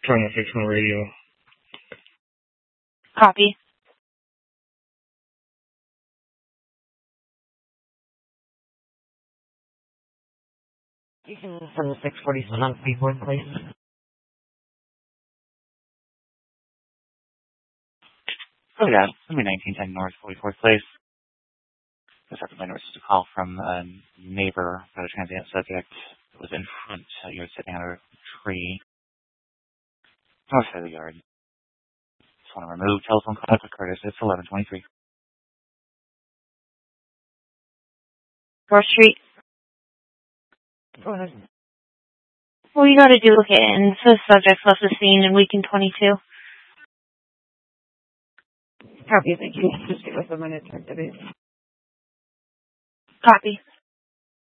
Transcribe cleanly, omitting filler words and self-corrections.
Trying to fix my radio. Copy. You can send the 647 on Freeport, please. Oh, yeah. It's going to be 1910 North 44th Place. This after my notice is a call from a neighbor about a transient subject that was in front. You were sitting under a tree north side of the yard. Just want to remove telephone contact with Curtis. It's 1123. 4th Street. Go ahead. Well, you gotta duplicate it, and the subject left the scene in weekend 22. Copy, thank you. Just give us a minute to activate. Copy.